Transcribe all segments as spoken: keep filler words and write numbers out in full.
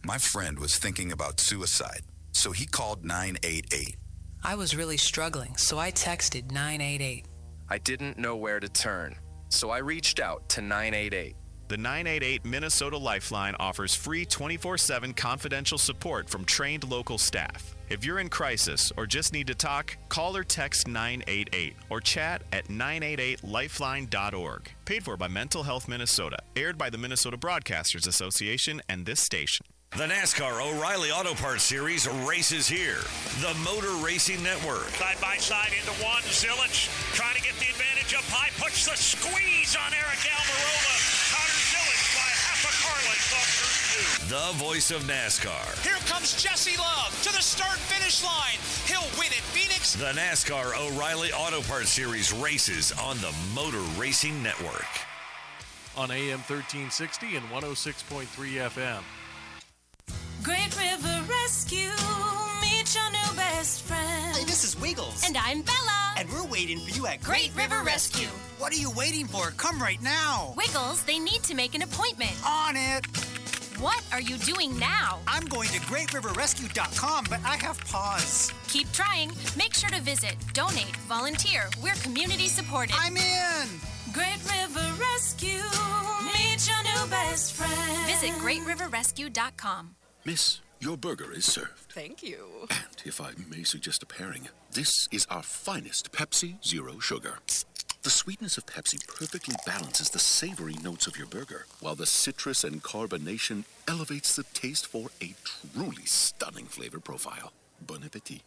My friend was thinking about suicide, so he called nine eight eight. I was really struggling, so I texted nine eight eight. I didn't know where to turn, so I reached out to nine eight eight. The nine eight eight Minnesota Lifeline offers free twenty-four seven confidential support from trained local staff. If you're in crisis or just need to talk, call or text nine eight eight or chat at nine eight eight lifeline dot org. Paid for by Mental Health Minnesota. Aired by the Minnesota Broadcasters Association and this station. The NASCAR O'Reilly Auto Parts Series races here. The Motor Racing Network. Side by side into one. Zilich trying to get the advantage up high. Puts the squeeze on Eric Almirola. Connor Zilich by half a car length off turn two. The voice of NASCAR. Here comes Jesse Love to the start-finish line. He'll win at Phoenix. The NASCAR O'Reilly Auto Parts Series races on the Motor Racing Network. On A M thirteen sixty and one oh six point three F M. Great River Rescue, meet your new best friend. Hey, this is Wiggles. And I'm Bella. And we're waiting for you at Great, Great River, River Rescue. Rescue. What are you waiting for? Come right now. Wiggles, they need to make an appointment. On it. What are you doing now? I'm going to great river rescue dot com, but I have pause. Keep trying. Make sure to visit, donate, volunteer. We're community supported. I'm in. Great River Rescue, meet your new best friend. Visit great river rescue dot com. Miss, your burger is served. Thank you. And if I may suggest a pairing, this is our finest Pepsi Zero Sugar. The sweetness of Pepsi perfectly balances the savory notes of your burger, while the citrus and carbonation elevates the taste for a truly stunning flavor profile. Bon appetit.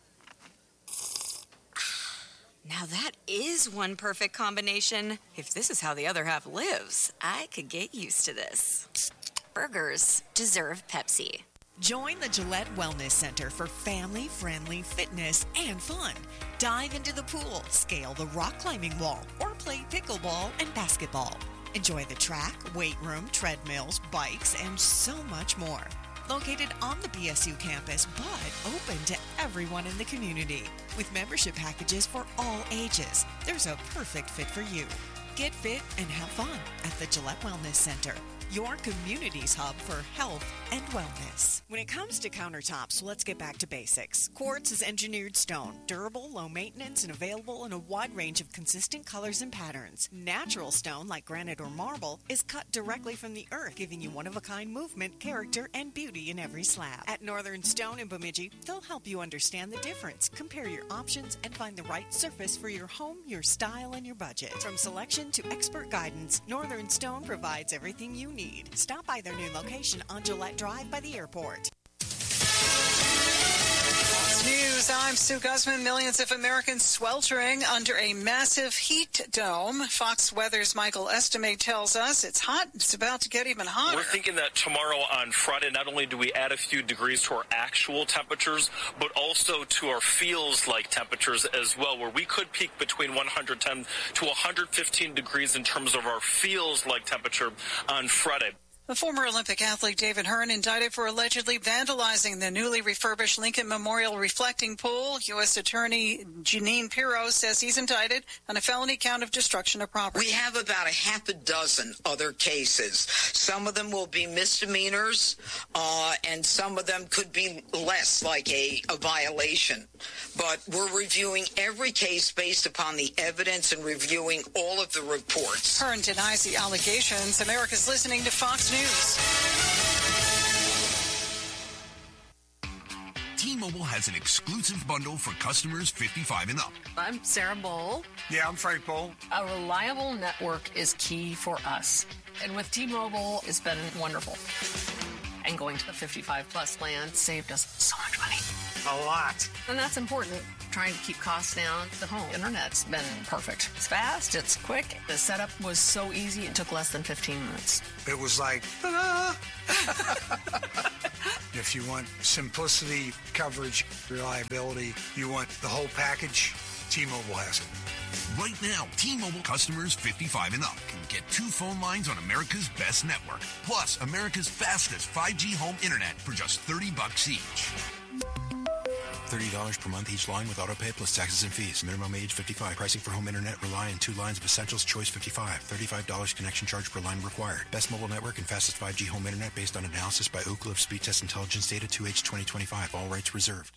Now that is one perfect combination. If this is how the other half lives, I could get used to this. Burgers deserve Pepsi. Join the Gillette Wellness Center for family-friendly fitness and fun. Dive into the pool, scale the rock climbing wall, or play pickleball and basketball. Enjoy the track, weight room, treadmills, bikes, and so much more. Located on the B S U campus, but open to everyone in the community. With membership packages for all ages, there's a perfect fit for you. Get fit and have fun at the Gillette Wellness Center, your community's hub for health and wellness. When it comes to countertops, let's get back to basics. Quartz is engineered stone, durable, low maintenance, and available in a wide range of consistent colors and patterns. Natural stone, like granite or marble, is cut directly from the earth, giving you one-of-a-kind movement, character, and beauty in every slab. At Northern Stone in Bemidji, they'll help you understand the difference, compare your options, and find the right surface for your home, your style, and your budget. From selection to expert guidance, Northern Stone provides everything you need. Stop by their new location on Gillette Drive by the airport. Fox News, I'm Sue Guzman. Millions of Americans sweltering under a massive heat dome. Fox Weather's Michael Estimate tells us it's hot. It's about to get even hotter. We're thinking that tomorrow on Friday, not only do we add a few degrees to our actual temperatures, but also to our feels-like temperatures as well, where we could peak between one hundred ten to one hundred fifteen degrees in terms of our feels-like temperature on Friday. The former Olympic athlete David Hearn indicted for allegedly vandalizing the newly refurbished Lincoln Memorial reflecting pool. U S Attorney Jeanine Pirro says he's indicted on a felony count of destruction of property. We have about a half a dozen other cases. Some of them will be misdemeanors, uh, and some of them could be less, like a, a violation. But we're reviewing every case based upon the evidence and reviewing all of the reports. Hearn denies the allegations. America's listening to Fox News. T-Mobile has an exclusive bundle for customers fifty-five and up. I'm Sarah Bowl. Yeah, I'm Frank Bowl. A reliable network is key for us. And with T-Mobile, it's been wonderful. And going to the fifty-five plus plan saved us so much money. A lot. And that's important. Trying to keep costs down. The home internet's been perfect. It's fast, it's quick. The setup was so easy, it took less than fifteen minutes. It was like, ta-da! If you want simplicity, coverage, reliability, you want the whole package, T-Mobile has it. Right now, T-Mobile customers fifty-five and up can get two phone lines on America's best network, plus America's fastest five G home internet for just thirty bucks each. thirty dollars per month each line with autopay plus taxes and fees. Minimum age fifty-five. Pricing for home internet rely on two lines of Essentials Choice fifty-five. thirty-five dollars connection charge per line required. Best mobile network and fastest five G home internet based on analysis by Ookla of Speed Test Intelligence Data two H twenty twenty-five. All rights reserved.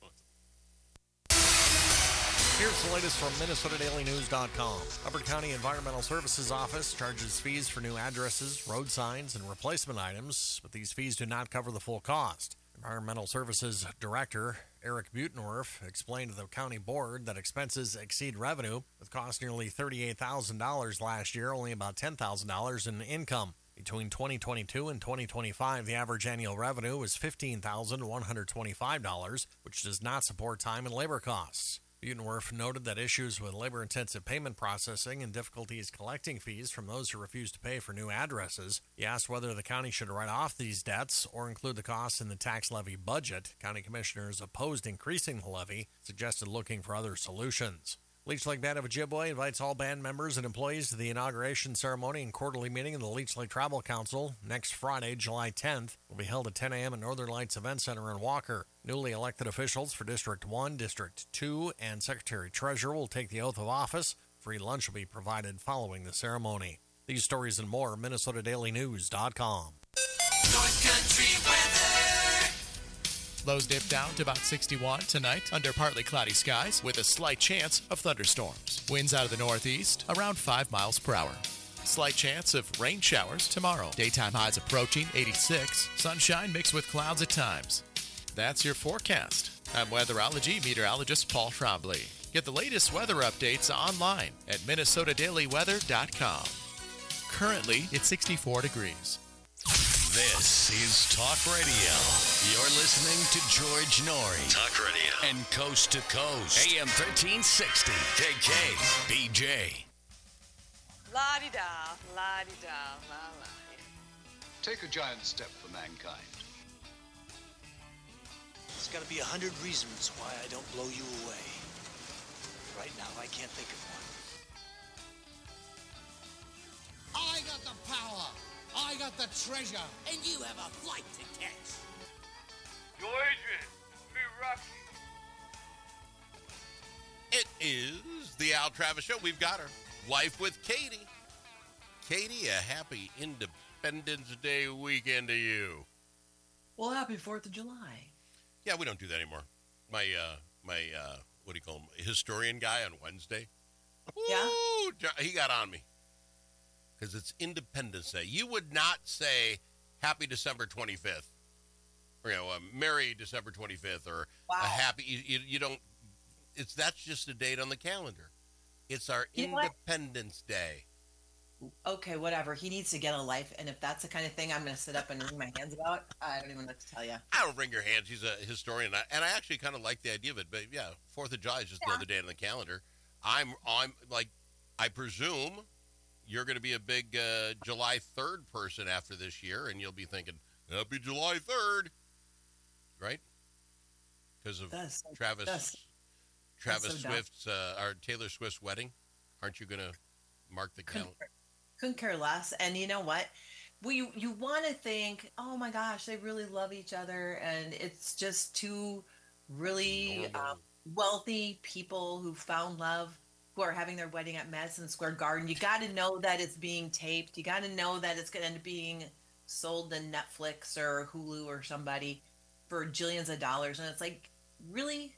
Here's the latest from Minnesota Daily News dot com. Hubbard County Environmental Services Office charges fees for new addresses, road signs, and replacement items, but these fees do not cover the full cost. Environmental Services Director Eric Butenwerf explained to the county board that expenses exceed revenue, with costs nearly thirty-eight thousand dollars last year, only about ten thousand dollars in income. Between twenty twenty-two and twenty twenty-five, the average annual revenue was fifteen thousand one hundred twenty-five dollars, which does not support time and labor costs. Butenwerf noted that issues with labor-intensive payment processing and difficulties collecting fees from those who refuse to pay for new addresses. He asked whether the county should write off these debts or include the costs in the tax levy budget. County commissioners opposed increasing the levy, suggested looking for other solutions. Leech Lake Band of Ojibwe invites all band members and employees to the inauguration ceremony and quarterly meeting of the Leech Lake Tribal Council next Friday, July tenth. It will be held at ten a.m. at Northern Lights Event Center in Walker. Newly elected officials for District one, District two, and Secretary-Treasurer will take the oath of office. Free lunch will be provided following the ceremony. These stories and more, Minnesota Daily News dot com. North Country weather. Lows dip down to about sixty-one tonight under partly cloudy skies with a slight chance of thunderstorms. Winds out of the northeast around five miles per hour. Slight chance of rain showers tomorrow. Daytime highs approaching eighty-six. Sunshine mixed with clouds at times. That's your forecast. I'm weatherology meteorologist Paul Trombley. Get the latest weather updates online at Minnesota Daily Weather dot com. Currently, it's sixty-four degrees. This is Talk Radio. You're listening to George Noory. Talk Radio. And Coast to Coast. A M thirteen sixty. K K B J. La-di-da, la-di-da, la-la. Take a giant step for mankind. There's got to be a hundred reasons why I don't blow you away. Right now, I can't think of one. I got the power. I got the treasure. And you have a flight to catch. Yo, Adrian, me Rocky. It is the Al Travis Show. We've got her. Life with Katie. Katie, a happy Independence Day weekend to you. Well, happy fourth of July. Yeah, we don't do that anymore. My, uh, my, uh, what do you call him? Historian guy on Wednesday. Yeah? Ooh, he got on me. Because it's Independence Day. You would not say Happy December twenty-fifth. Or, you know, a Merry December twenty-fifth or wow. a Happy, you, you, you don't, it's, that's just a date on the calendar. It's our you Independence Day. Okay, whatever. He needs to get a life, and if that's the kind of thing I'm going to sit up and wring my hands about, I don't even know what to tell you. I don't wring your hands. He's a historian, and I actually kind of like the idea of it. But yeah, Fourth of July is just yeah. another day on the calendar. I'm, I'm like, I presume you're going to be a big uh, July third person after this year, and you'll be thinking, Happy July third, right? Because of that's, Travis, that's, Travis that's so Swift's, uh, or Taylor Swift's wedding. Aren't you going to mark the calendar? Couldn't care less. And you know what? We you want to think, oh my gosh, they really love each other, and it's just two really uh, wealthy people who found love, who are having their wedding at Madison Square Garden. You got to know that it's being taped. You got to know that it's going to end up being sold to Netflix or Hulu or somebody for jillions of dollars. And it's like, really?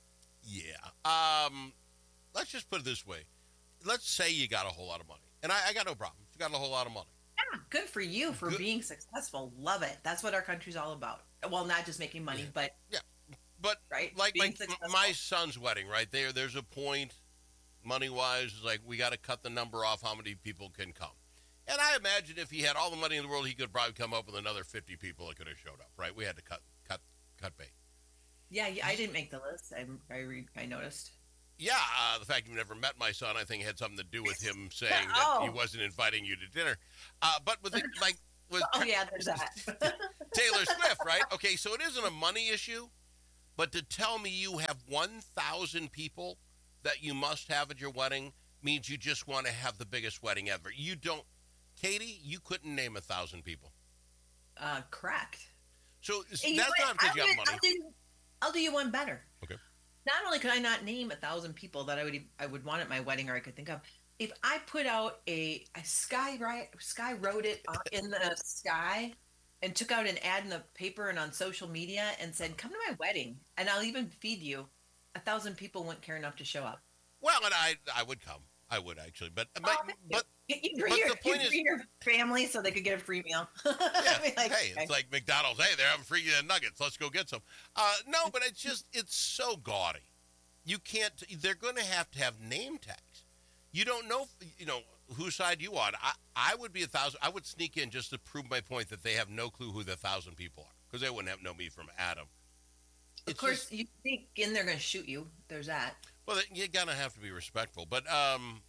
Yeah. Um, let's just put it this way. Let's say you got a whole lot of money. And I, I got no problem. You got a whole lot of money. Yeah, good for you for good. being successful. Love it. That's what our country's all about. Well, not just making money, yeah. but... Yeah. But right? like, like my son's wedding, right? There, there's a point... Money-wise, is like, we got to cut the number off how many people can come. And I imagine if he had all the money in the world, he could probably come up with another fifty people that could have showed up, right? We had to cut cut, cut bait. Yeah, I didn't make the list. I, I, re, I noticed. Yeah, uh, the fact you've never met my son, I think, had something to do with him saying oh. that he wasn't inviting you to dinner. Uh, but with, the, like... with oh, yeah, there's that. Taylor Swift, right? Okay, so it isn't a money issue, but to tell me you have one thousand people that you must have at your wedding means you just want to have the biggest wedding ever. You don't, Katie, you couldn't name a thousand people. Uh, correct. So that's you not because you have money. I'll do, I'll do you one better. Okay. Not only could I not name a thousand people that I would I would want at my wedding, or I could think of, if I put out a, a sky right sky wrote it in the sky and took out an ad in the paper and on social media and said, "Come to my wedding," and I'll even feed you, a thousand people wouldn't care enough to show up. Well, and I I would come. I would actually, but Oh, but, but, you bring but your, the point you is, bring your family so they could get a free meal. yeah, like, hey, okay. it's like McDonald's. Hey, they're having free uh, nuggets. Let's go get some. Uh, no, but it's just it's so gaudy. You can't. They're going to have to have name tags. You don't know, you know, whose side you on. I I would be a thousand. I would sneak in just to prove my point that they have no clue who the thousand people are, because they wouldn't have know me from Adam. Of It's course, just- you think in they're going to shoot you. There's that. Well, you're gonna have to be respectful, but um,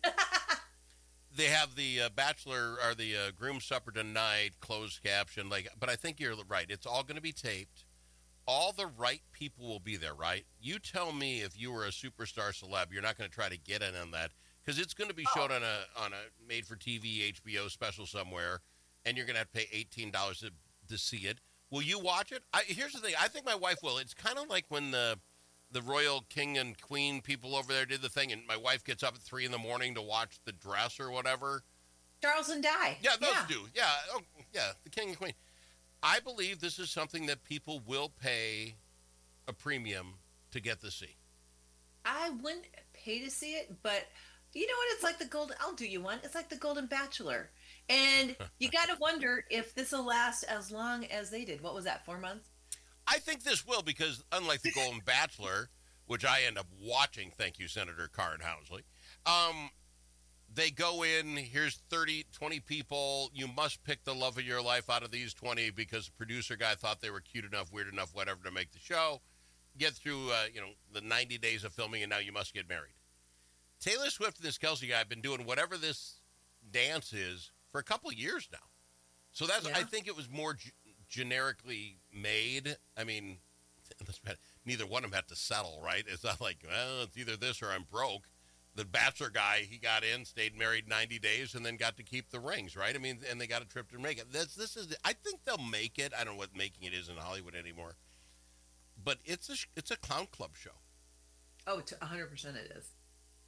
they have the uh, bachelor or the uh, groom supper tonight closed caption. Like, but I think you're right. It's all going to be taped. All the right people will be there, right? You tell me if you were a superstar celeb, you're not going to try to get in on that because it's going to be shown on a on a made-for-T V H B O special somewhere, and you're going to have to pay eighteen dollars to to see it. Will you watch it? I, here's the thing. I think my wife will. It's kind of like when the the royal king and queen people over there did the thing, and my wife gets up at three in the morning to watch the dress or whatever. Charles and Di. Yeah, those yeah. do. Yeah, oh, yeah, the king and queen. I believe this is something that people will pay a premium to get to see. I wouldn't pay to see it, but you know what? It's like the golden. I'll do you one. It's like the Golden Bachelor, and you got to wonder if this will last as long as they did. What was that? Four months. I think this will, because unlike the Golden Bachelor, which I end up watching, thank you, Senator Karen Housley, um, they go in, here's thirty, twenty people. You must pick the love of your life out of these twenty because the producer guy thought they were cute enough, weird enough, whatever, to make the show. Get through, uh, you know, the ninety days of filming, and now you must get married. Taylor Swift and this Kelsey guy have been doing whatever this dance is for a couple of years now. So that's, Yeah. I think it was more g- generically made. I mean, neither one of them had to settle, right? It's not like, well, it's either this or I'm broke. The Bachelor guy, he got in, stayed married ninety days, and then got to keep the rings, right? I mean, and they got a trip to make it. This, this is, I think they'll make it. I don't know what making it is in Hollywood anymore. But it's a, it's a clown club show. Oh, to one hundred percent it is.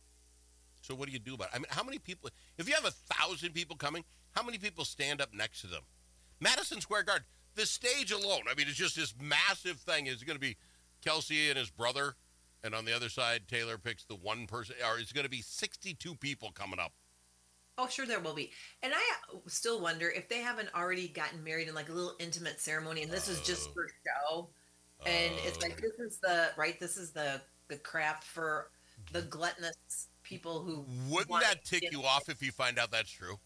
So what do you do about it? I mean, how many people, if you have a thousand people coming, how many people stand up next to them? Madison Square Garden, the stage alone, I mean, it's just this massive thing. It's going to be Kelsey and his brother, and on the other side, Taylor picks the one person, or it's going to be sixty-two people coming up. Oh, sure there will be. And I still wonder if they haven't already gotten married in like a little intimate ceremony, and this is just for show. And it's like, this is the, right, this is the, the crap for the gluttonous people who... Wouldn't want that to tick get- you off if you find out that's true?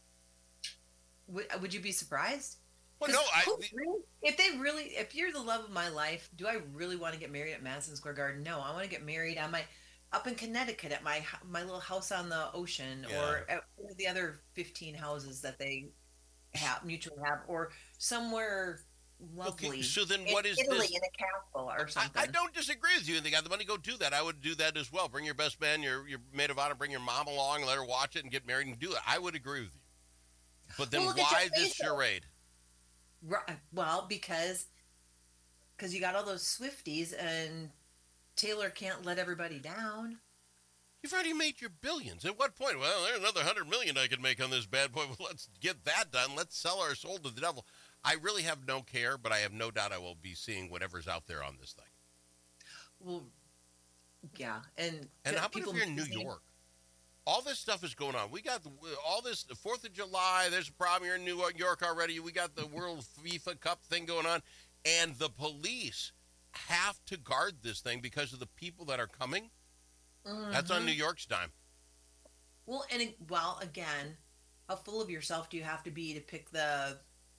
Would, would you be surprised? Well, no, I... Who really- If they really, if you're the love of my life, do I really want to get married at Madison Square Garden? No, I want to get married on my, up in Connecticut at my my little house on the ocean, Yeah. or at one of the other fifteen houses that they have mutually have, or somewhere lovely. Okay, so then in what is Italy this- in a castle or I, something? I don't disagree with you. And they got the money, go do that. I would do that as well. Bring your best man, your your maid of honor, bring your mom along, let her watch it and get married and do it. I would agree with you. But then Well, look at why Jeff this Bezos. charade? Right, well, because because you got all those Swifties, and Taylor can't let everybody down. You've already made your billions. At what point? Well, there's another hundred million I could make on this bad boy. Well, let's get that done. Let's sell our soul to the devil. I really have no care, but I have no doubt I will be seeing whatever's out there on this thing. Well, yeah, and And how about people if you're in New saying- York? All this stuff is going on. We got the, all this, the fourth of July, there's a problem. You're in New York already. We got the World FIFA Cup thing going on. And the police have to guard this thing because of the people that are coming. That's on Mhm. New York's dime. Well, and it- well, again, how full of yourself do you have to be to pick the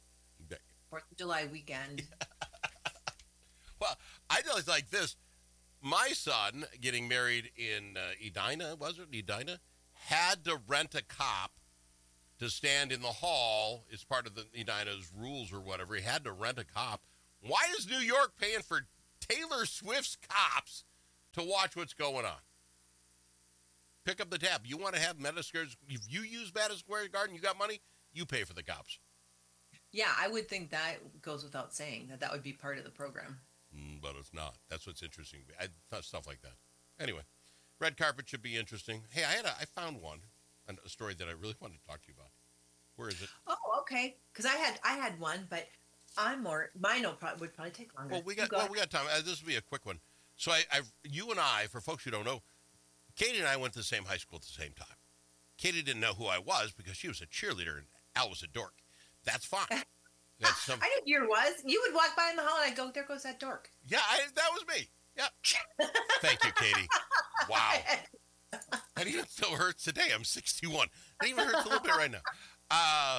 Fourth of July weekend? Well, I know it's like this. My son getting married in uh, Edina, was it Edina? Had to rent a cop to stand in the hall as part of the Edina's rules or whatever. He had to rent a cop. Why is New York paying for Taylor Swift's cops to watch what's going on? Pick up the tab. You want to have Madison Square, if you use Madison Square Garden, you got money, you pay for the cops. Yeah, I would think that goes without saying that that would be part of the program. mm, but it's not. That's what's interesting. I thought stuff like that. Anyway, red carpet should be interesting. Hey, I had a, I found one, a story that I really wanted to talk to you about. Where is it? Oh, okay. Because I had I had one, but I'm more mine will probably, would probably take longer. Well, we got go well, we got time. Uh, this will be a quick one. So I, I've you and I, for folks who don't know, Katie and I went to the same high school at the same time. Katie didn't know who I was because she was a cheerleader and Al was a dork. That's fine. That's some... I didn't hear was. You would walk by in the hall and I'd go, there goes that dork. Yeah, I, that was me. Yeah. Thank you, Katie. Wow. That even still hurts today. I'm sixty-one. That even hurts a little bit right now. Uh,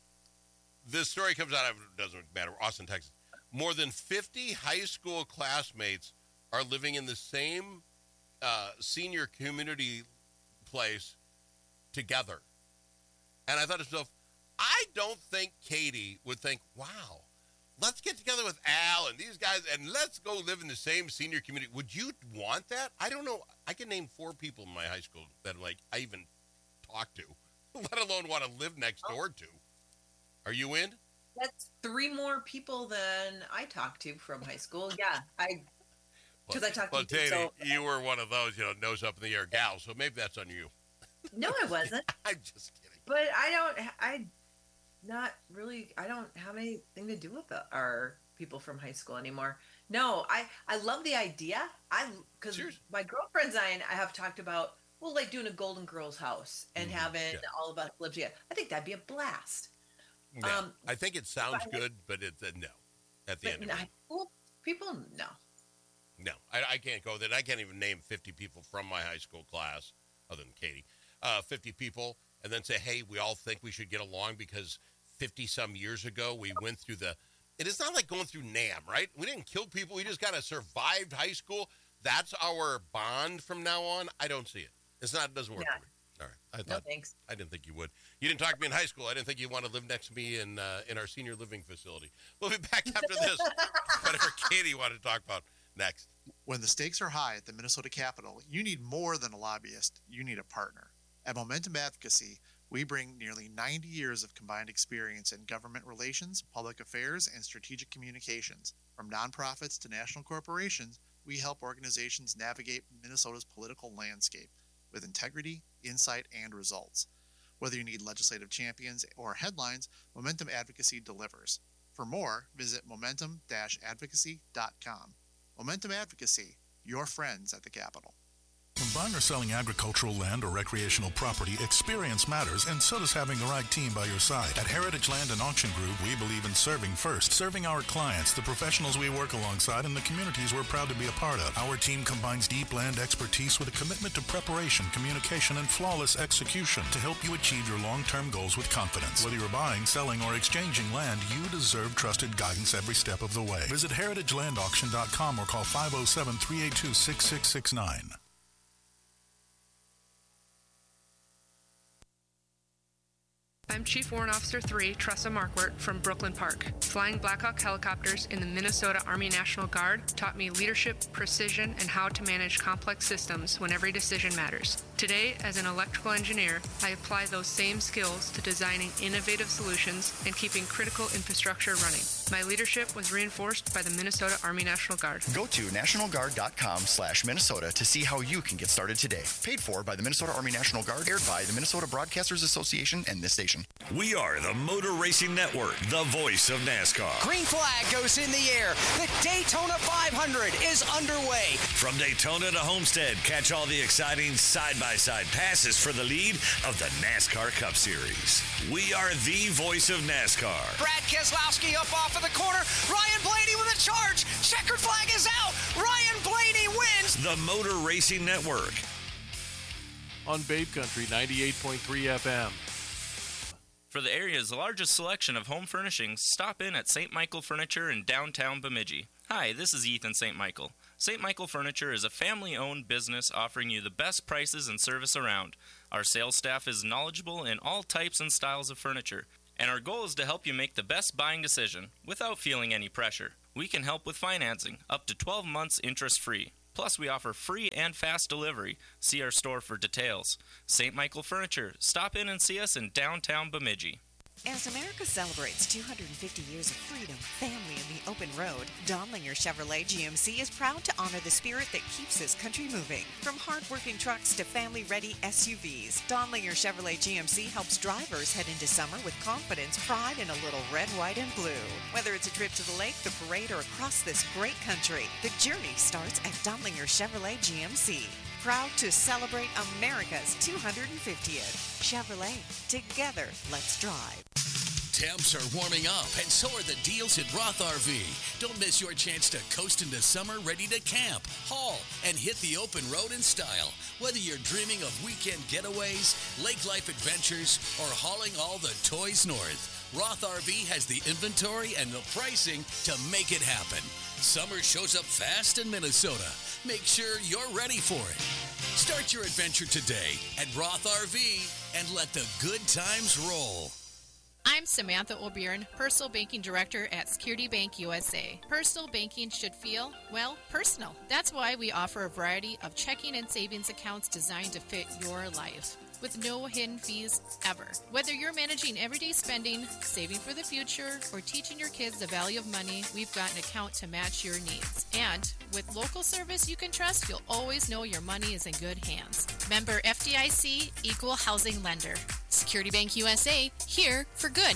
this story comes out of, doesn't matter, Austin, Texas. More than fifty high school classmates are living in the same uh, senior community place together. And I thought to myself, I don't think Katie would think, wow, let's get together with Al and these guys and let's go live in the same senior community. Would you want that? I don't know. I can name four people in my high school that like I even talk to, let alone want to live next door to. Are you in? That's three more people than I talked to from high school. Yeah, I because well, I talked well, to you. Katie, So, you were one of those, you know, nose up in the air gals, so maybe that's on you. no, I wasn't. I'm just kidding. But I don't. I not really. I don't have anything to do with the, our people from high school anymore. No, I I love the idea. I because my girlfriends and I, I have talked about well, like doing a Golden Girls house and mm-hmm. having yeah. all of us live together. I think that'd be a blast. No, um, I think it sounds but, good, but it's a no at the end of it. Well, people, no. No, I, I can't go there. I can't even name fifty people from my high school class, other than Katie, uh, fifty people, and then say, hey, we all think we should get along because fifty-some years ago we went through the – it is not like going through NAMM, right? We didn't kill people. We just kind of survived high school. That's our bond from now on. I don't see it. It's not. It doesn't work yeah. for me. All right. I thought, no, thanks. I didn't think you would. You didn't talk to me in high school. I didn't think you'd want to live next to me in uh, in our senior living facility. We'll be back after this. Whatever Katie wanted to talk about next. When the stakes are high at the Minnesota Capitol, you need more than a lobbyist. You need a partner. At Momentum Advocacy, we bring nearly ninety years of combined experience in government relations, public affairs, and strategic communications. From nonprofits to national corporations, we help organizations navigate Minnesota's political landscape with integrity, insight, and results. Whether you need legislative champions or headlines, Momentum Advocacy delivers. For more, visit momentum dash advocacy dot com. Momentum Advocacy, your friends at the Capitol. When buying or selling agricultural land or recreational property, experience matters, and so does having the right team by your side. At Heritage Land and Auction Group, we believe in serving first, serving our clients, the professionals we work alongside, and the communities we're proud to be a part of. Our team combines deep land expertise with a commitment to preparation, communication, and flawless execution to help you achieve your long-term goals with confidence. Whether you're buying, selling, or exchanging land, you deserve trusted guidance every step of the way. Visit heritage land auction dot com or call five oh seven, three eight two, six six six nine. I'm Chief Warrant Officer three, Tressa Markwart from Brooklyn Park. Flying Black Hawk helicopters in the Minnesota Army National Guard taught me leadership, precision, and how to manage complex systems when every decision matters. Today, as an electrical engineer, I apply those same skills to designing innovative solutions and keeping critical infrastructure running. My leadership was reinforced by the Minnesota Army National Guard. Go to national guard dot com slash Minnesota to see how you can get started today. Paid for by the Minnesota Army National Guard, aired by the Minnesota Broadcasters Association and this station. We are the Motor Racing Network, the voice of NASCAR. Green flag goes in the air. The Daytona five hundred is underway. From Daytona to Homestead, catch all the exciting side-by-side passes for the lead of the NASCAR Cup Series. We are the voice of NASCAR. Brad Keselowski up off of the corner. Ryan Blaney with a charge. Checkered flag is out. Ryan Blaney wins. The Motor Racing Network. On Babe Country ninety-eight point three F M. For the area's largest selection of home furnishings, stop in at Saint Michael Furniture in downtown Bemidji. Hi, this is Ethan Saint Michael. Saint Michael Furniture is a family-owned business offering you the best prices and service around. Our sales staff is knowledgeable in all types and styles of furniture, and our goal is to help you make the best buying decision without feeling any pressure. We can help with financing, up to twelve months interest-free. Plus, we offer free and fast delivery. See our store for details. Saint Michael Furniture. Stop in and see us in downtown Bemidji. As America celebrates two hundred fifty years of freedom, family, and the open Road, Donlinger Chevrolet G M C is proud to honor the spirit that keeps this country moving. From hard-working trucks to family-ready S U Vs, Donlinger Chevrolet G M C helps drivers head into summer with confidence, pride, and a little red, white, and blue. Whether it's a trip to the lake, the parade, or across this great country, the journey starts at Donlinger Chevrolet G M C. Proud to celebrate America's two hundred fiftieth. Chevrolet, together, let's drive. Temps are warming up, and so are the deals at Roth R V. Don't miss your chance to coast into summer ready to camp, haul, and hit the open road in style. Whether you're dreaming of weekend getaways, lake life adventures, or hauling all the toys north, Roth R V has the inventory and the pricing to make it happen. Summer shows up fast in Minnesota. Make sure you're ready for it. Start your adventure today at Roth R V and let the good times roll. I'm Samantha O'Byrne, Personal Banking Director at Security Bank U S A. Personal banking should feel, well, personal. That's why we offer a variety of checking and savings accounts designed to fit your life, with no hidden fees ever. Whether you're managing everyday spending, saving for the future, or teaching your kids the value of money, we've got an account to match your needs. And with local service you can trust, you'll always know your money is in good hands. Member F D I C, Equal Housing Lender. Security Bank U S A, here for good.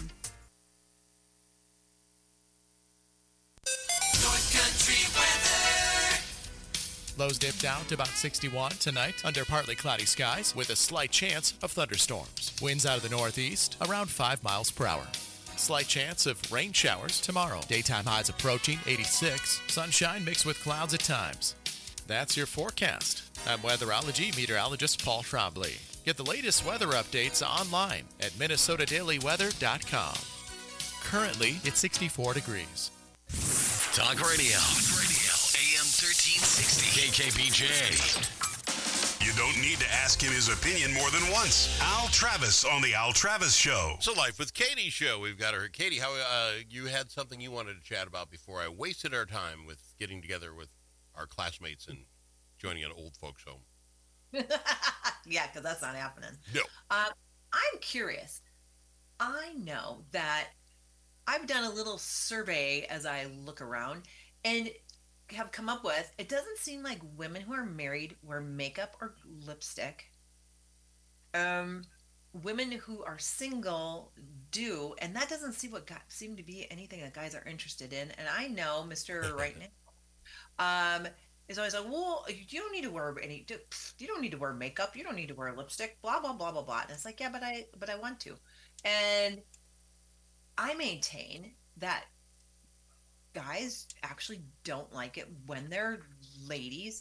North Country weather. Lows dip down to about sixty-one tonight under partly cloudy skies with a slight chance of thunderstorms. Winds out of the northeast around five miles per hour. Slight chance of rain showers tomorrow. Daytime highs approaching eighty-six. Sunshine mixed with clouds at times. That's your forecast. I'm weatherology meteorologist Paul Trombley. Get the latest weather updates online at minnesota daily weather dot com. Currently, it's sixty-four degrees. Talk radio. Talk radio. A M thirteen sixty. K K B J. You don't need to ask him his opinion more than once. Al Travis on the Al Travis Show. It's a Life with Katie show. We've got her. Katie, how uh, you had something you wanted to chat about before I wasted our time with getting together with our classmates and joining an old folks home. Yeah, because that's not happening. No. Uh, I'm curious. I know that I've done a little survey as I look around and have come up with, it doesn't seem like women who are married wear makeup or lipstick. Um, women who are single do, and that doesn't seem what got, seem to be anything that guys are interested in. And I know Mister Right Now um, is always like, well, you don't need to wear any, you don't need to wear makeup, you don't need to wear lipstick, blah blah blah blah blah. And it's like, yeah, but I, but I want to, and I maintain that guys actually don't like it when their ladies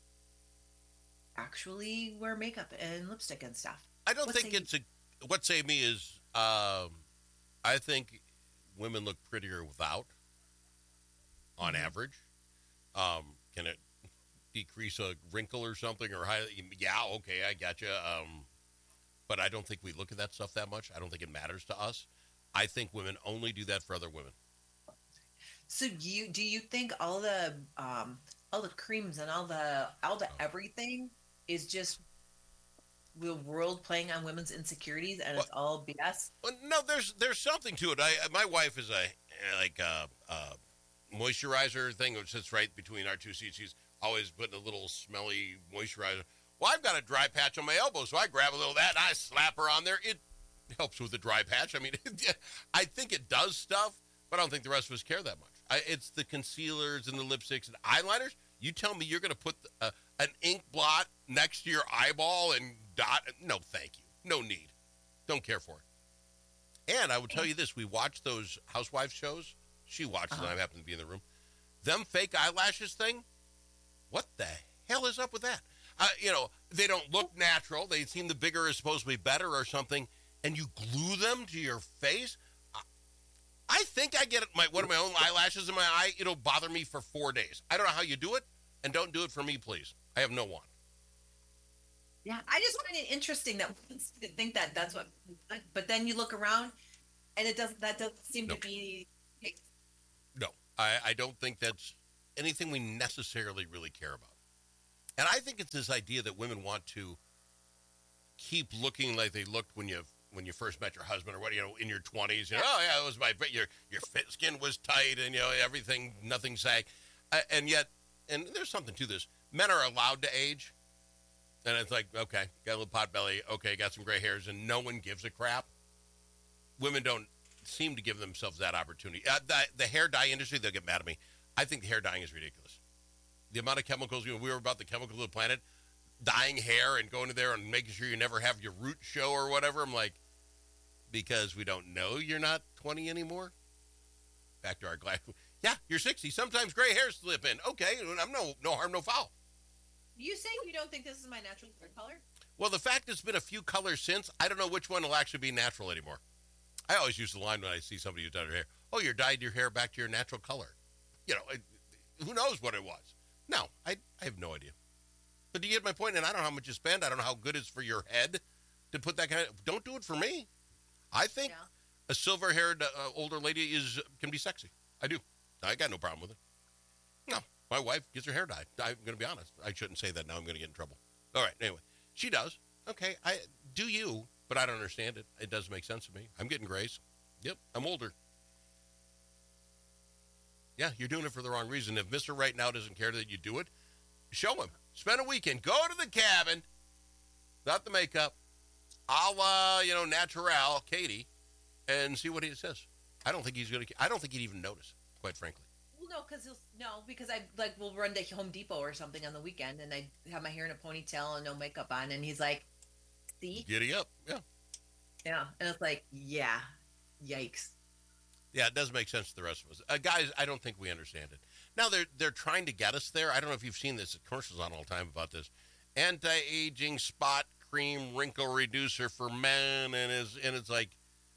actually wear makeup and lipstick and stuff. I don't What think say it's a. What say me is, um, I think women look prettier without, on Mm-hmm. average. Um, can it decrease a wrinkle or something or high? Yeah, okay, I got you. Um, but I don't think we look at that stuff that much. I don't think it matters to us. I think women only do that for other women. So you do you think all the um all the creams and all the all the everything is just the world playing on women's insecurities and it's all B S? Well, no, there's there's something to it. I my wife is a like a, a moisturizer thing that sits right between our two seats. She's always putting a little smelly moisturizer. Well, I've got a dry patch on my elbow, so I grab a little of that and I slap her on there. It helps with the dry patch. I mean, I think it does stuff, but I don't think the rest of us care that much. I, it's the concealers and the lipsticks and eyeliners. You tell me you're going to put uh, an ink blot next to your eyeball and dot. No, thank you. No need. Don't care for it. And I will tell you this. We watched those Housewives shows. She watched uh-huh. and I happened to be in the room. Them fake eyelashes thing, what the hell is up with that? Uh, you know, they don't look natural. They seem the bigger is supposed to be better or something. And you glue them to your face? I think I get my one of my own eyelashes in my eye. It'll bother me for four days. I don't know how you do it, and don't do it for me, please. I have no one. Yeah, I just find it interesting that we think that that's what, but then you look around, and it doesn't. That doesn't seem no. to be. No, I, I don't think that's anything we necessarily really care about. And I think it's this idea that women want to keep looking like they looked when you when you first met your husband or what, you know, in your twenties, you know, oh yeah, it was my, your, your fit skin was tight and, you know, everything, nothing sag. Uh, and yet, and there's something to this. Men are allowed to age. And it's like, okay, got a little pot belly. Okay, got some gray hairs and no one gives a crap. Women don't seem to give themselves that opportunity. Uh, the, the hair dye industry, they'll get mad at me. I think the hair dyeing is ridiculous. The amount of chemicals, you know, we were about the chemicals of the planet, dyeing hair and going to there and making sure you never have your root show or whatever. I'm like, because we don't know you're not twenty anymore. Back to our glass. Yeah, you're sixty. Sometimes gray hairs slip in. Okay, I'm no no harm, no foul. You saying you don't think this is my natural color? Well, the fact it's been a few colors since, I don't know which one will actually be natural anymore. I always use the line when I see somebody who's dyed their hair. Oh, you dyed your hair back to your natural color. You know, it, who knows what it was? No, I I have no idea. But do you get my point? And I don't know how much you spend. I don't know how good it is for your head to put that kind of... Don't do it for me. I think yeah. a silver-haired uh, older lady is can be sexy. I do. I got no problem with it. No, my wife gets her hair dyed. I'm going to be honest. I shouldn't say that now. I'm going to get in trouble. All right, anyway. She does. Okay, I do you, but I don't understand it. It doesn't make sense to me. I'm getting grays. Yep, I'm older. Yeah, you're doing it for the wrong reason. If Mister Right Now doesn't care that you do it, show him. Spend a weekend. Go to the cabin. Not the makeup. A la, you know, Natural, Katie, and see what he says. I don't think he's going to, I don't think he'd even notice, quite frankly. Well, no, because he'll, no, because I, like, we'll run to Home Depot or something on the weekend, and I have my hair in a ponytail and no makeup on, and he's like, see? Giddy up, yeah. Yeah, and it's like, yeah, yikes. Yeah, it doesn't make sense to the rest of us. Uh, guys, I don't think we understand it. Now, they're they're trying to get us there. I don't know if you've seen this. Commercials on all the time about this. Anti-aging spot cream wrinkle reducer for men. And, is, and it's like,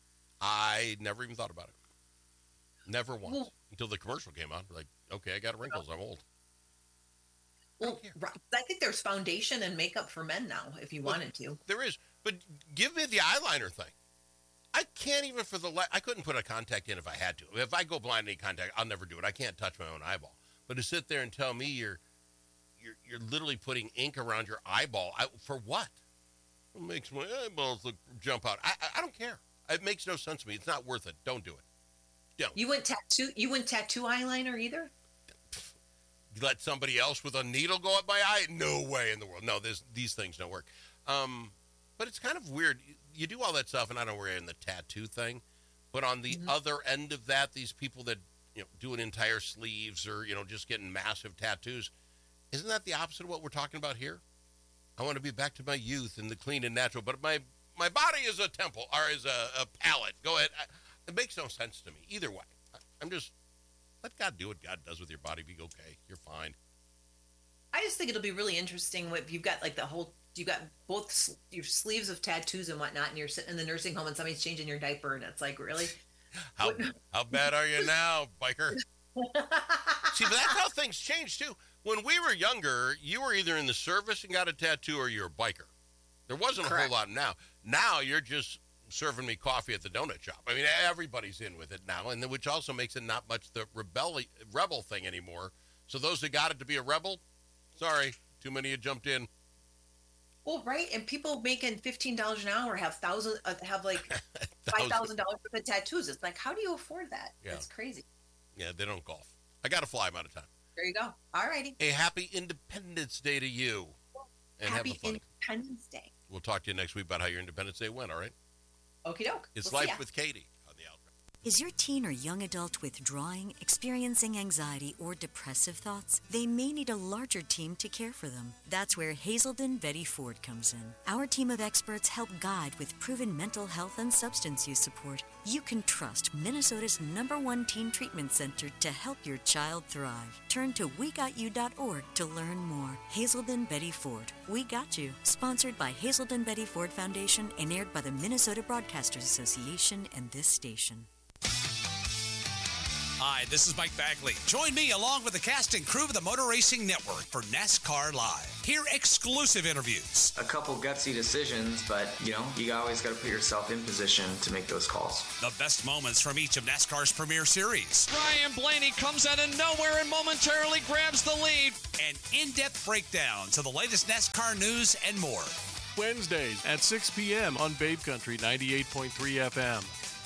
I never even thought about it. Never once. Well, until the commercial came on. Like, okay, I got wrinkles. I'm old. Well, I, I think there's foundation and makeup for men now, if you well, wanted to. There is. But give me the eyeliner thing. I can't even for the la- I couldn't put a contact in if I had to. If I go blind in any contact, I'll never do it. I can't touch my own eyeball. But to sit there and tell me you're you're you're literally putting ink around your eyeball, I, for what? It makes my eyeballs look jump out. I, I I don't care. It makes no sense to me. It's not worth it. Don't do it. Don't. You wouldn't tattoo. You wouldn't tattoo eyeliner either. Let somebody else with a needle go up my eye? No way in the world. No, this these things don't work. Um, but it's kind of weird. You do all that stuff, and I don't worry in the tattoo thing, but on the mm-hmm. other end of that, these people that you know doing entire sleeves or you know just getting massive tattoos, isn't that the opposite of what we're talking about here? I want to be back to my youth and the clean and natural, but my my body is a temple or is a, a palette. Go ahead. I, it makes no sense to me either way. I, I'm just let God do what God does with your body. Be okay. You're fine. I just think it'll be really interesting if you've got like the whole. You got both your sleeves of tattoos and whatnot, and you're sitting in the nursing home and somebody's changing your diaper, and it's like, really? How how bad are you now, biker? See, but that's how things change, too. When we were younger, you were either in the service and got a tattoo or you're a biker. There wasn't Correct. a whole lot now. Now you're just serving me coffee at the donut shop. I mean, everybody's in with it now, and which also makes it not much the rebel rebel thing anymore. So those that got it to be a rebel, sorry, too many had jumped in. Well, right, and people making fifteen dollars an hour have thousand uh, have like five thousand dollars worth of tattoos. It's like, how do you afford that? Yeah. That's crazy. Yeah, they don't golf. I got to fly. I'm out of time. There you go. All righty. A happy Independence Day to you. And happy have a fun. Independence Day. We'll talk to you next week about how your Independence Day went. All right. Okie doke. It's we'll Life with Katie. Is your teen or young adult withdrawing, experiencing anxiety, or depressive thoughts? They may need a larger team to care for them. That's where Hazelden Betty Ford comes in. Our team of experts help guide with proven mental health and substance use support. You can trust Minnesota's number one teen treatment center to help your child thrive. Turn to we got you dot org to learn more. Hazelden Betty Ford. We Got You. Sponsored by Hazelden Betty Ford Foundation and aired by the Minnesota Broadcasters Association and this station. Hi, this is Mike Bagley. Join me along with the cast and crew of the Motor Racing Network for NASCAR Live. Hear exclusive interviews. A couple gutsy decisions, but, you know, you always got to put yourself in position to make those calls. The best moments from each of NASCAR's premier series. Ryan Blaney comes out of nowhere and momentarily grabs the lead. And in-depth breakdowns of the latest NASCAR news and more. Wednesdays at six p.m. on Babe Country ninety-eight point three F M.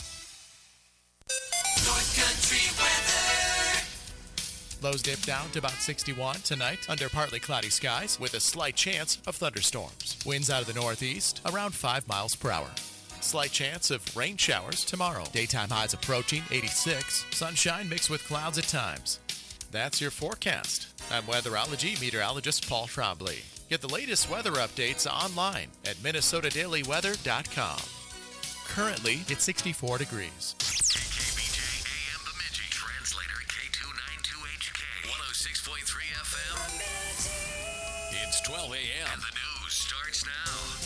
North Country weather. Lows dip down to about sixty-one tonight under partly cloudy skies with a slight chance of thunderstorms. Winds out of the northeast around five miles per hour. Slight chance of rain showers tomorrow. Daytime highs approaching eighty-six. Sunshine mixed with clouds at times. That's your forecast. I'm weatherology meteorologist Paul Trombley. Get the latest weather updates online at minnesota daily weather dot com. Currently, it's sixty-four degrees. K K B J A M Bemidji, translator K two ninety-two H K, one oh six point three F M. It's twelve a.m. And the news starts now.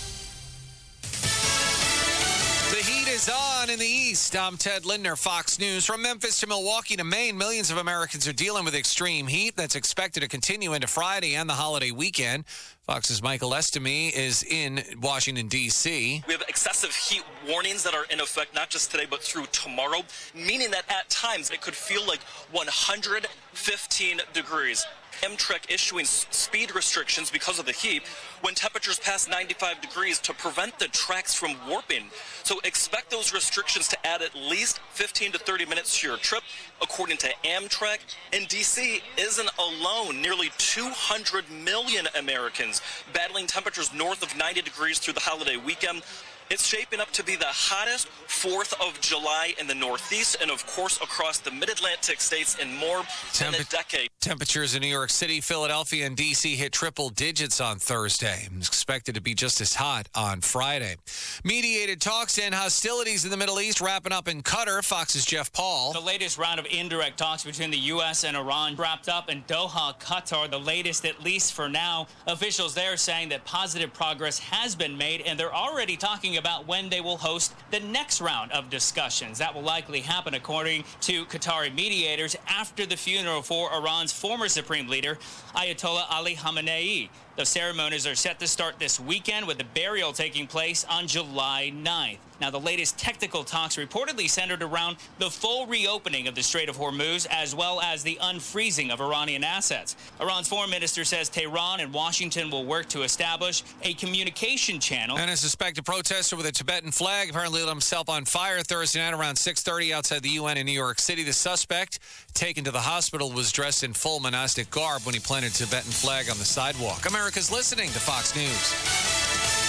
The heat is on in the east. I'm Ted Lindner, Fox News. From Memphis to Milwaukee to Maine, millions of Americans are dealing with extreme heat that's expected to continue into Friday and the holiday weekend. Fox's Michael Estemy is in Washington, D C We have excessive heat warnings that are in effect not just today but through tomorrow, meaning that at times it could feel like one hundred fifteen degrees. Amtrak issuing speed restrictions because of the heat when temperatures pass ninety-five degrees to prevent the tracks from warping. So expect those restrictions to add at least fifteen to thirty minutes to your trip, according to Amtrak. And D C isn't alone. Nearly two hundred million Americans battling temperatures north of ninety degrees through the holiday weekend. It's shaping up to be the hottest fourth of July in the Northeast and, of course, across the Mid-Atlantic states in more than a decade. Temperatures in New York City, Philadelphia, and D C hit triple digits on Thursday. It's expected to be just as hot on Friday. Mediated talks and hostilities in the Middle East wrapping up in Qatar. Fox's Jeff Paul. The latest round of indirect talks between the U S and Iran wrapped up in Doha, Qatar. The latest, at least for now. Officials there saying that positive progress has been made, and they're already talking about when they will host the next round of discussions. That will likely happen, according to Qatari mediators, after the funeral for Iran's former supreme leader, Ayatollah Ali Khamenei. The ceremonies are set to start this weekend, with the burial taking place on July ninth. Now, the latest technical talks reportedly centered around the full reopening of the Strait of Hormuz, as well as the unfreezing of Iranian assets. Iran's foreign minister says Tehran and Washington will work to establish a communication channel. And a suspected protester with a Tibetan flag apparently lit himself on fire Thursday night around six thirty outside the U N in New York City. The suspect, taken to the hospital, was dressed in full monastic garb when he planted a Tibetan flag on the sidewalk. America's listening to Fox News.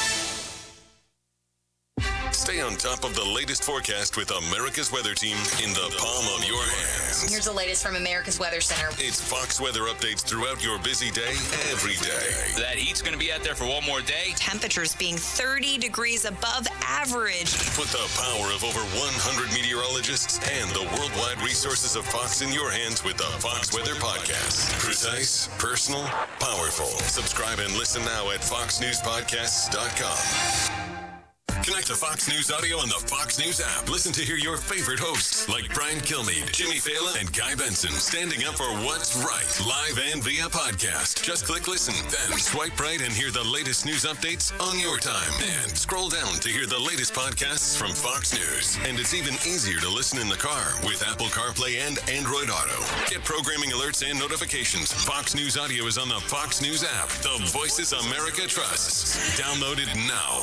Stay on top of the latest forecast with America's Weather Team in the palm of your hands. Here's the latest from America's Weather Center. It's Fox weather updates throughout your busy day, every day. That heat's going to be out there for one more day. Temperatures being thirty degrees above average. Put the power of over one hundred meteorologists and the worldwide resources of Fox in your hands with the Fox Weather Podcast. Precise, personal, powerful. Subscribe and listen now at fox news podcasts dot com. Connect to Fox News Audio on the Fox News app. Listen to hear your favorite hosts like Brian Kilmeade, Jimmy Fallon, and Guy Benson standing up for what's right, live and via podcast. Just click listen, then swipe right and hear the latest news updates on your time. And scroll down to hear the latest podcasts from Fox News. And it's even easier to listen in the car with Apple CarPlay and Android Auto. Get programming alerts and notifications. Fox News Audio is on the Fox News app. The voices America trusts. Download it now.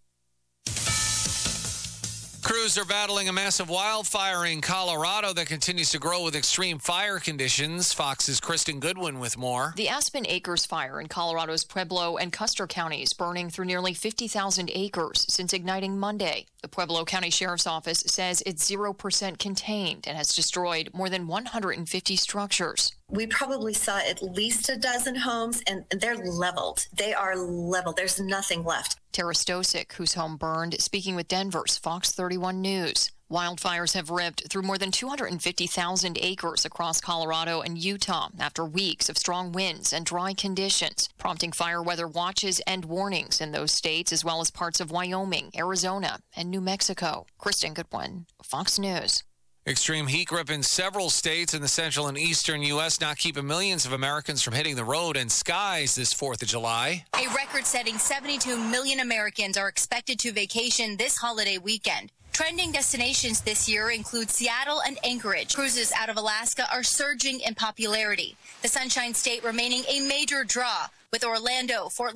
Crews are battling a massive wildfire in Colorado that continues to grow with extreme fire conditions. Fox's Kristen Goodwin with more. The Aspen Acres fire in Colorado's Pueblo and Custer counties, burning through nearly fifty thousand acres since igniting Monday. The Pueblo County Sheriff's Office says it's zero percent contained and has destroyed more than one hundred fifty structures. We probably saw at least a dozen homes, and they're leveled. They are leveled. There's nothing left. Tara Stosic, whose home burned, speaking with Denver's Fox thirty-one News. Wildfires have ripped through more than two hundred fifty thousand acres across Colorado and Utah after weeks of strong winds and dry conditions, prompting fire weather watches and warnings in those states, as well as parts of Wyoming, Arizona, and New Mexico. Kristen Goodwin, Fox News. Extreme heat grip in several states in the central and eastern U S now keeping millions of Americans from hitting the road and skies this fourth of July. A record-setting seventy-two million Americans are expected to vacation this holiday weekend. Trending destinations this year include Seattle and Anchorage. Cruises out of Alaska are surging in popularity. The Sunshine State remaining a major draw, with Orlando, Fort